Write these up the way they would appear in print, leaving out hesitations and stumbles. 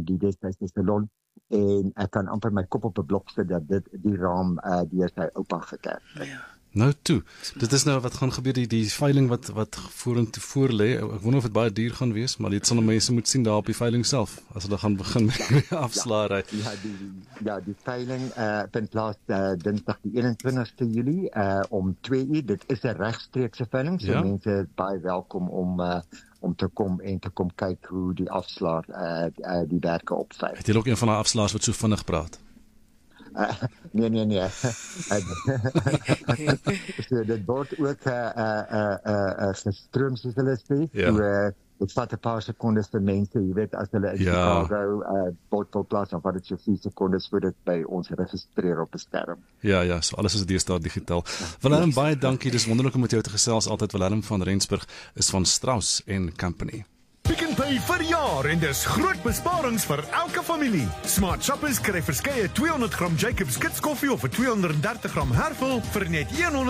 die destydse salon, en ek kan amper my kop op 'n blok sit dat die raam deur sy oupa gekerf is. Nou toe, dit is nou wat gaan gebeur, die veiling wat vorentoe voor lê. Ek wonder of dit baie duur gaan wees, maar dit sal mense moet sien daar op die veiling self, as hulle gaan begin met die afslaery. Die veiling vind plaas dinsdag die 21ste Julie om 2 uur. Dit is 'n regstreekse veiling, so mense is baie welkom om te kom en te kom kyk hoe die afslaer die werke opveil. Het jy ook een van die afslaers wat so vinnig praat? Nee. So, dit word ook gestroom, soos hulle sê. Dit vat 'n paar sekondes vir mense, jy weet, as hulle in Chicago Botvelplaas, dan vat dit so 4 sekondes voor dit by ons registreer op 'n skerm. Ja, so alles is deesdae digitaal. Willem, baie dankie, dis wonderlik om met jou te gesels, altyd. Willem van Rensburg is van Strauss & Company. Pick n Pay vir jaar en dis groot besparings vir elke familie. Smart shoppers kry verskeie 200 gram Jacobs Kids koffie of 'n 230 gram Hervel vir net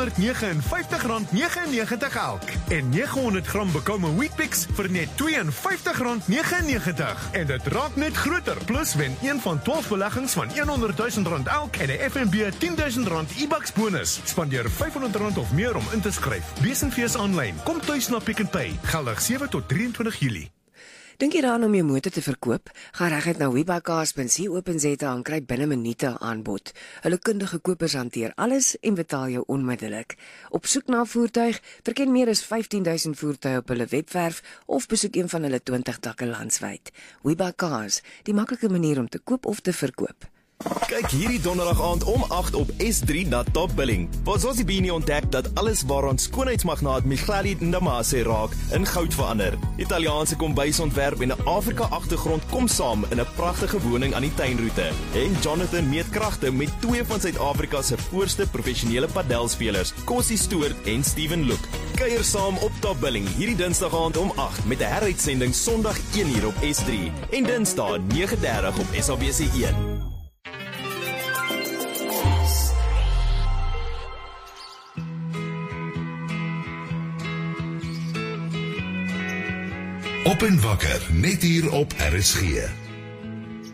R159.99 elk. En 900 gram Bokome Weet-Bix vir net R52.99. En dit raak net groter. Plus wen een van 12 beleggings van R100,000 elk en 'n FNB R10,000 e-bucks bonus. Spandeer R500 of meer om in te skryf. Besenfees aanlyn. Kom tuis na Pick n Pay. Geldig 7 tot 23 Julie. Dink jy daaraan om jou motor te verkoop? Ga reguit na webcars.co.za en kry binne minute aanbod. Hulle kundige kopers hanteer alles en betaal jou onmiddellik. Op soek na 'n voertuig, verken meer as 15,000 voertuie op hulle webwerf of besoek een van hulle 20 takke landwyd. Webcars, die maklike manier om te koop of te verkoop. Kyk hierdie donderdag aand om 8 op S3 na Top Billing. Waar Zosibini ontdek dat alles waaraan skoonheidsmagnaat Micheli Ndamase raak in goud verander. Italiaanse kombuisontwerp en 'n Afrika-agtergrond kom saam in 'n pragtige woning aan die tuinroete. En Jonathan meet kragte met 2 van Suid-Afrika se voorste professionele padelspelers, Kossie Stoort en Steven Look. Kuier saam op Top Billing hierdie dinsdag aand om 8 met 'n heruitsending Sondag 1uur op S3 en Dinsdag 9:30 op SABC1. Op en wakker, net hier op RSG.